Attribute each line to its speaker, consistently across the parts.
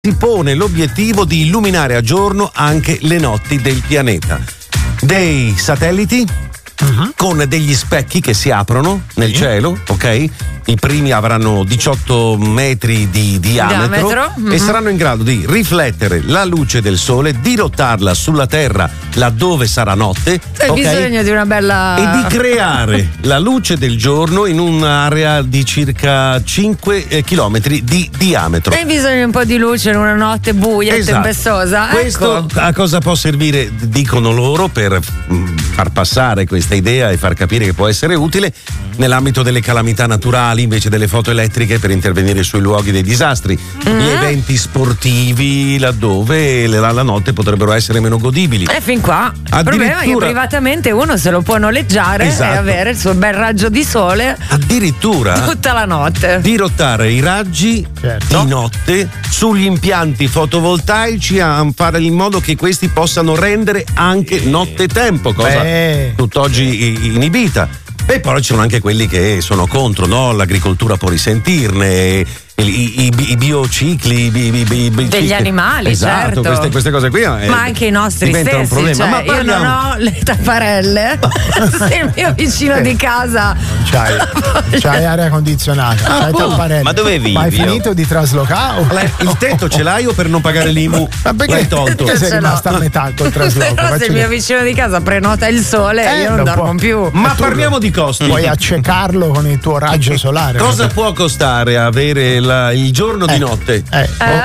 Speaker 1: si pone l'obiettivo di illuminare a giorno anche le notti del pianeta. Dei satelliti con degli specchi che si aprono nel cielo, ok? I primi avranno 18 metri di diametro e saranno in grado di riflettere la luce del sole, dirottarla sulla Terra laddove sarà notte.
Speaker 2: Hai bisogno di una bella...
Speaker 1: E di creare la luce del giorno in un'area di circa 5 chilometri di diametro.
Speaker 2: Hai bisogno di un po' di luce in una notte buia e tempestosa.
Speaker 1: Questo a cosa può servire, dicono loro, per far passare questa idea e far capire che può essere utile nell'ambito delle calamità naturali, invece delle foto elettriche, per intervenire sui luoghi dei disastri, gli eventi sportivi laddove la notte potrebbero essere meno godibili.
Speaker 2: E fin qua il problema è che privatamente uno se lo può noleggiare e avere il suo bel raggio di sole
Speaker 1: addirittura
Speaker 2: tutta la notte,
Speaker 1: dirottare i raggi di notte sugli impianti fotovoltaici, a fare in modo che questi possano rendere anche nottetempo, cosa tutt'oggi inibita. E poi ci sono anche quelli che sono contro, no? L'agricoltura può risentirne, i biocicli
Speaker 2: degli animali,
Speaker 1: esatto,
Speaker 2: certo.
Speaker 1: queste cose qui
Speaker 2: ma anche i nostri
Speaker 1: diventa
Speaker 2: stessi,
Speaker 1: un problema.
Speaker 2: cioè,
Speaker 1: Ma
Speaker 2: io non ho le tapparelle se il mio vicino di casa
Speaker 3: c'hai aria condizionata, c'hai tapparelle.
Speaker 4: Ma dove vivi?
Speaker 3: Ma hai finito di traslocare?
Speaker 1: Il tetto ce l'hai o per non pagare l'IMU?
Speaker 3: Ma perché tolto? Sei rimasta a metà col trasloco?
Speaker 2: Però se il mio vicino di casa prenota il sole io non dormo più.
Speaker 1: Ma parliamo di costi.
Speaker 3: Puoi accecarlo con il tuo raggio solare.
Speaker 1: Cosa può costare avere il giorno di notte? Ok,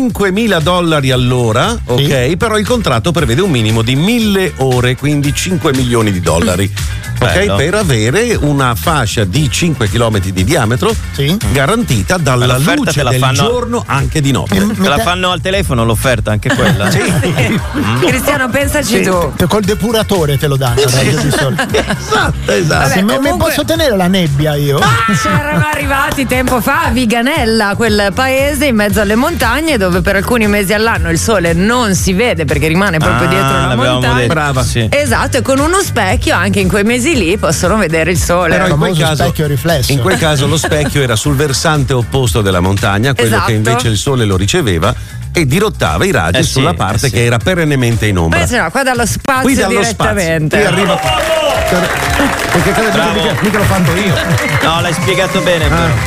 Speaker 1: $5.000 all'ora, ok, però il contratto prevede un minimo di 1.000 ore, quindi $5 milioni. Ok, per avere una fascia di 5 km di diametro garantita dalla luce del giorno anche di notte.
Speaker 4: Te la fanno al telefono l'offerta, anche quella?
Speaker 2: Cristiano, pensaci tu.
Speaker 3: Col depuratore te lo danno.
Speaker 1: Esatto.
Speaker 3: Vabbè, me posso tenere la nebbia io?
Speaker 2: C'erano arrivati tempo fa a Viganella, quel paese in mezzo alle montagne dove per alcuni mesi all'anno il sole non si vede perché rimane proprio dietro la montagna.
Speaker 1: Brava,
Speaker 2: esatto, e con uno specchio anche in quei mesi lì possono vedere il sole.
Speaker 1: Però
Speaker 3: specchio riflesso.
Speaker 1: In quel caso lo specchio era sul versante opposto della montagna, quello che invece il sole lo riceveva e dirottava i raggi sulla parte che era perennemente in ombra.
Speaker 2: Beh, no, qua dallo spazio direttamente.
Speaker 1: Qui arriva perché mica lo fanno io.
Speaker 4: No, l'hai spiegato bene.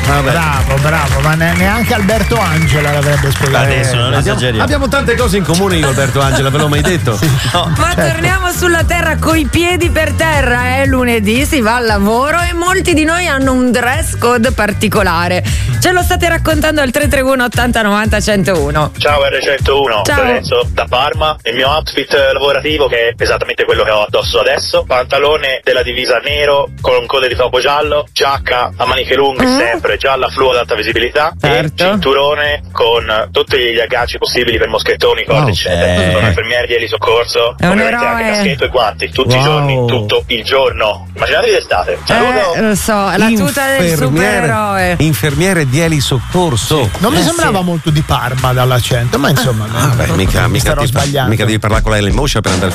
Speaker 3: Bravo, ma neanche Alberto Angela l'avrebbe spiegato.
Speaker 4: Adesso non esageriamo.
Speaker 1: Abbiamo tante cose in comune io e Alberto Angela, ve l'ho mai detto?
Speaker 4: No.
Speaker 2: Ma torniamo sulla terra coi piedi per terra, lunedì si va al lavoro e molti di noi hanno un dress code particolare. Ce lo state raccontando al 331 80 90 101.
Speaker 5: Ciao R101, Lorenzo da Parma. Il mio outfit lavorativo, che è esattamente quello che ho addosso adesso: pantalone della divisa nero con code di topo giallo, giacca a maniche lunghe sempre gialla fluo ad alta visibilità e cinturone con tutti gli agganci possibili per moschettoni, cordici. Sono infermiere di elisoccorso, ovviamente anche caschetto e guanti tutti i giorni, tutto il giorno. Immaginatevi l'estate. Saluto.
Speaker 2: Lo so, la tuta del supereroe.
Speaker 1: Infermiere di elisoccorso.
Speaker 3: Non mi sembrava molto di Parma dall'accento, ma insomma
Speaker 1: mica devi parlare con la Moscia per andare